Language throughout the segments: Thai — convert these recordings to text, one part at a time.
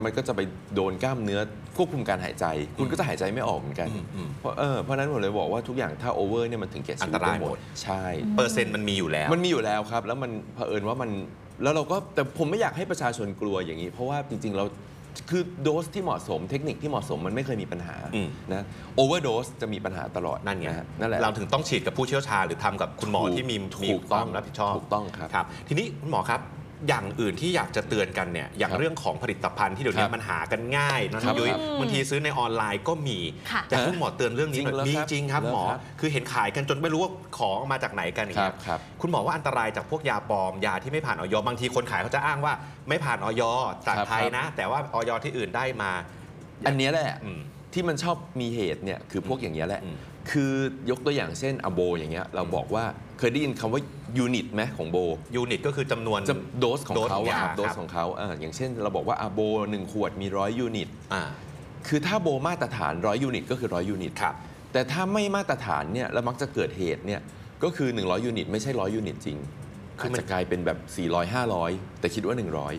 มันก็จะไปโดนกล้ามเนื้อควบคุมการหายใจคุณก็จะหายใจไม่ออกเหมือนกันเพราะนั้นผมเลยบอกว่าทุกอย่างถ้าโอเวอร์เนี่ยมันถึงแก่ชีวิตได้หมดใช่เปอร์เซ็นต์มันมีอยู่แล้วครับแล้วมันเผอิญว่ามันแล้วเราก็แต่ผมไม่อยากให้ประชาชนกลัวอย่างนี้เพราะว่าจริงๆเราคือโดสที่เหมาะสมเทคนิคที่เหมาะสมมันไม่เคยมีปัญหานะโอเวอร์โดสจะมีปัญหาตลอดนั่นไงนั่นแหละเราถึงต้องฉีดกับผู้เชี่ยวชาญหรือทำกับคุณหมอที่มีความรับผิดชอบถูกต้องครับทีนี้คุณหมอครับอย่างอื่นที่อยากจะเตือนกันเนี่ยอย่างเรื่องของผลิตภัณฑ์ที่เดี๋ยวนี้มันหากันง่ายนะยุ้ยบางทีซื้อในออนไลน์ก็มีแต่คุณหมอเตือนเรื่องนี้มีจริงครับหมอคือเห็นขายกันจนไม่รู้ว่าของมาจากไหนกันครับคุณหมอว่าอันตรายจากพวกยาปลอมยาที่ไม่ผ่านอย.บางทีคนขายเขาจะอ้างว่าไม่ผ่านอย.จากไทยนะแต่ว่าอย.ที่อื่นได้มาอันนี้แหละที่มันชอบมีเหตุเนี่ยคือพวกอย่างนี้แหละคือยกตัวอย่างเช่นอะโบอย่างเงี้ยเราบอกว่าเคยได้ยินคำว่ายูนิตไหมของโบยูนิตก็คือจำนวนโดสของเขาโดสของเขาอย่างเช่นเราบอกว่าอะโบ1 ขวดมี100 ยูนิตคือถ้าโบมาตรฐาน100 ยูนิตก็คือ100 ยูนิตแต่ถ้าไม่มาตรฐานเนี่ยแล้วมักจะเกิดเหตุเนี่ยก็คือ100 ยูนิตไม่ใช่100 ยูนิตจริงอาจจะกลายเป็นแบบ400 500แต่คิดว่า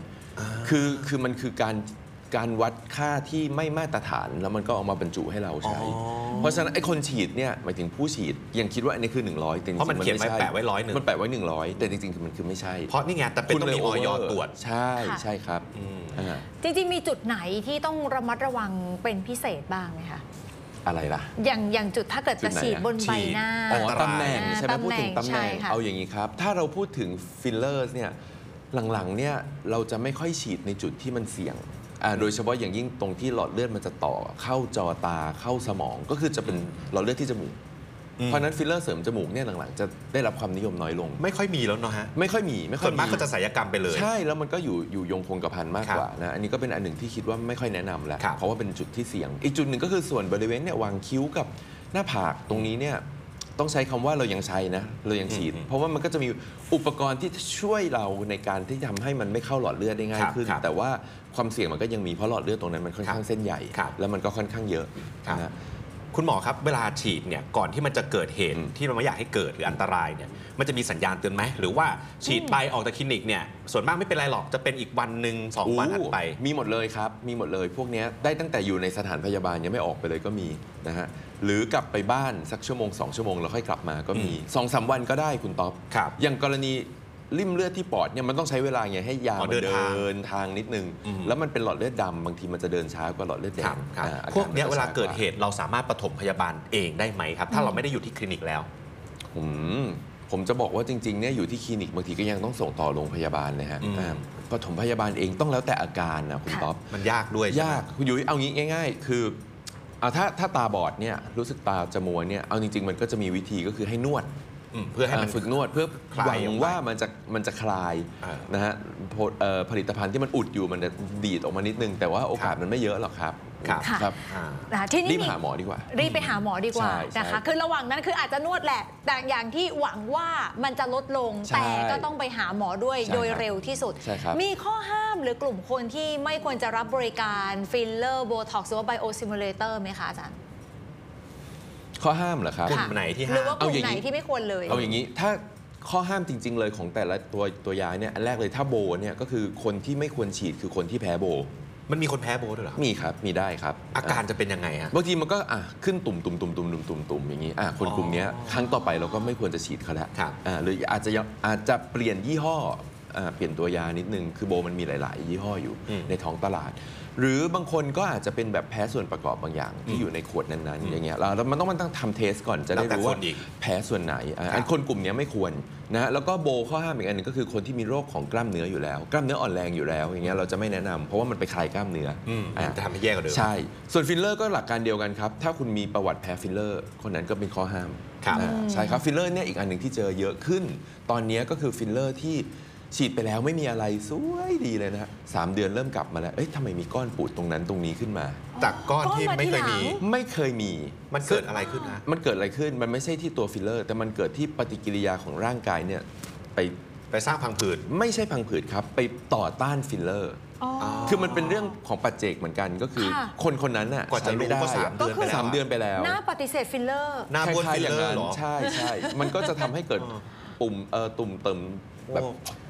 100คือมันคือการวัดค่าที่ไม่มาตรฐานแล้วมันก็เอามาบรรจุให้เราใช้เพราะฉะนั้นไอ้คนฉีดเนี่ยหมายถึงผู้ฉีดยังคิดว่าอันนี้คือ100แต่จริงๆเพราะมันเขียนไว้แปะไว้100 มันแปะไว้100แต่จริงๆมันคือไม่ใช่เพราะนี่ไงแต่เป็นต้องมีอย.ตรวจใช่ครับจริงๆมีจุดไหนที่ต้องระมัดระวังเป็นพิเศษบ้างไหมคะอะไรล่ะอย่างจุดถ้าเกิดจะฉีดบนใบหน้าตำแหน่งใช่ไหมพูดถึงตำแหน่งเอาอย่างนี้ครับถ้าเราพูดถึงฟิลเลอร์เนี่ยหลังๆเนี่ยเราจะไม่ค่อยฉีดในจุดที่มันเสี่ยงโดยเฉพาะอย่างยิ่งตรงที่หลอดเลือดมันจะต่อเข้าจอตาเข้าสมองก็คือจะเป็นหลอดเลือดที่จมูกเพราะนั้นฟิลเลอร์เสริมจมูกเนี่ยหลังๆจะได้รับความนิยมน้อยลงไม่ค่อยมีแล้วเนาะฮะไม่ค่อยมีส่วนมากก็จะศัลยกรรมไปเลยใช่แล้วมันก็อยู่ยงคงกระพันมากกว่านะอันนี้ก็เป็นอันหนึ่งที่คิดว่าไม่ค่อยแนะนำแล้วเพราะว่าเป็นจุดที่เสี่ยงอีกจุดหนึ่งก็คือส่วนบริเวณเนี่ยวางคิ้วกับหน้าผากตรงนี้เนี่ยต้องใช้คำว่าเรายังใช้นะเรายังฉีดเพราะว่ามันก็จะมีอุปกรณ์ที่ช่วยเราในการที่ทำให้มันไม่เข้าหลอดเลือดได้ง่ายขึ้นแต่ว่าความเสี่ยงมันก็ยังมีเพราะหลอดเลือดตรงนั้นมันค่อนข้างเส้นใหญ่แล้วมันก็ค่อนข้างเยอะนะคุณหมอครับเวลาฉีดเนี่ยก่อนที่มันจะเกิดเหตุที่เราไม่อยากให้เกิดหรืออันตรายเนี่ยมันจะมีสัญญาณเตือนไหมหรือว่าฉีดไปออกจากคลินิกเนี่ยส่วนมากไม่เป็นไรหรอกจะเป็นอีกวันหนึ่ง2 วันถัดไปมีหมดเลยครับมีหมดเลยพวกนี้ได้ตั้งแต่อยู่ในสถานพยาบาลยังไม่ออกไปเลยก็มีนะฮะหรือกลับไปบ้านสักชั่วโมง2 ชั่วโมงแล้วค่อยกลับมาก็มี 2-3 วันก็ได้คุณต๊อบอย่างกรณีริ่มเลือดที่ปอดเนี่ยมันต้องใช้เวลาไงให้ยาเดินทางนิดนึงแล้วมันเป็นหลอดเลือดดำบางทีมันจะเดินช้ากว่าหลอดเลือดแดงพวกนี้เวลาเกิดเหตุเราสามารถปฐมพยาบาลเองได้ไหมครับถ้าเราไม่ได้อยู่ที่คลินิกแล้วผมจะบอกว่าจริงๆเนี่ยอยู่ที่คลินิกบางทีก็ยังต้องส่งต่อโรงพยาบาลเลยฮะปฐมพยาบาลเองต้องแล้วแต่อาการนะคุณต๊อบมันยากด้วยยากคุณยุ้ยเอางี้ง่ายๆคือถ้าตาบอดเนี่ยรู้สึกตาจะมัวเนี่ยเอาจริงๆมันก็จะมีวิธีก็คือให้นวดเพื่อให้มันฝึกนวดเพื่อหวังว่ามันจะคลายนะฮะผลิตภัณฑ์ที่มันอุดอยู่มันจะดีดออกมานิดนึงแต่ว่าโอกาสมันไม่เยอะหรอกครับครับที่นี่รีบหาหมอดีกว่ารีบไปหาหมอดีกว่านะคะคือระหว่างนั้นคืออาจจะนวดแหละแต่อย่างที่หวังว่ามันจะลดลงแต่ก็ต้องไปหาหมอด้วยโดยเร็วที่สุดมีข้อห้ามหรือกลุ่มคนที่ไม่ควรจะรับบริการฟิลเลอร์โบท็อกซ์หรือว่าไบโอซิมูเลเตอร์ไหมคะอาจารย์ข้อห้ามเหรอครับกลุ่มไหนที่ห้ามหรือว่ากลุ่มไหนที่ไม่ควรเลยเอาอย่างนี้ถ้าข้อห้ามจริงๆเลยของแต่ละตัวยาเนี่ยอันแรกเลยถ้าโบเนี่ยก็คือคนที่ไม่ควรฉีดคือคนที่แพ้โบมันมีคนแพ้โบด้วยเหรอมีครับมีได้ครับอาการจะเป็นยังไงฮะบางทีมันก็ขึ้นตุ่มอย่างนี้คนกลุ่มนี้ครั้งต่อไปเราก็ไม่ควรจะฉีดเขาแล้วหรืออาจจะเปลี่ยนยี่ห้อเปลี่ยนตัวยานิดนึงคือโบมันมีหลายๆยี่ห้ออยู่ในท้องตลาดหรือบางคนก็อาจจะเป็นแบบแพ้ส่วนประกอบบางอย่างที่อยู่ในขวดนั้นๆอย่างเงี้ยแล้วมันต้องทำเทสก่อนจะได้รู้ว่าแพ้ส่วนไหนคนกลุ่มนี้ไม่ควรนะแล้วก็โบข้อห้ามอีกอันหนึ่งก็คือคนที่มีโรคของกล้ามเนื้ออยู่แล้วกล้ามเนื้ออ่อนแรงอยู่แล้วอย่างเงี้ยเราจะไม่แนะนำเพราะว่ามันไปคลายกล้ามเนื้อจะทำให้แย่กว่าเดิมใช่ส่วนฟิลเลอร์ก็หลักการเดียวกันครับถ้าคุณมีประวัติแพ้ฟิลเลอร์คนนั้นก็เป็นข้อห้ามใช่ครับฟิลเลอร์เนี่ยอีกอันหนึ่งที่เจอเยอะขึ้นตอนนี้ก็คือฟิลเลอร์ที่ฉีดไปแล้วไม่มีอะไรสวยดีเลยนะ3 เดือนเริ่มกลับมาแล้วทำไมมีก้อนปูดตรงนั้นตรงนี้ขึ้นมาจากก้อนที่ไม่เคยมีมันเกิดอะไรขึ้นนะมันเกิดอะไรขึ้นมันไม่ใช่ที่ตัวฟิลเลอร์แต่มันเกิดที่ปฏิกิริยาของร่างกายเนี่ยไปสร้างพังผืดไม่ใช่พังผืดครับไปต่อต้านฟิลเลอร์คือมันเป็นเรื่องของปัจเจกเหมือนกันก็คือคนนั้นน่ะกว่าจะรู้ก็ 3 เดือนไปแล้วหน้าปฏิเสธฟิลเลอร์หน้าบ้วนฟิลเลอร์หรอใช่มันก็จะทำให้เกิดตุ่มเติมแบบ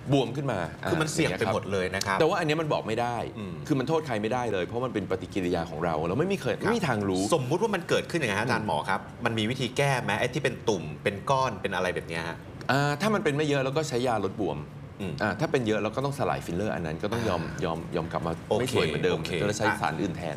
บวมขึ้นมาคือมันเสี่ยงไปหมดเลยนะครับแต่ว่าอันนี้มันบอกไม่ได้คือมันโทษใครไม่ได้เลยเพราะมันเป็นปฏิกิริยาของเราไม่มีทางรู้สมมุติว่ามันเกิดขึ้นอย่างไรอาจารย์หมอครับมันมีวิธีแก้ไหมไอ้ที่เป็นตุ่มเป็นก้อนเป็นอะไรแบบนี้ฮะถ้ามันเป็นไม่เยอะแล้วก็ใช้ยาลดบวมถ้าเป็นเยอะเราก็ต้องสลายฟิลเลอร์อันนั้นก็ต้องยอมกลับมาไม่สวยเหมือนเดิมก็จะใช้สารอื่นแทน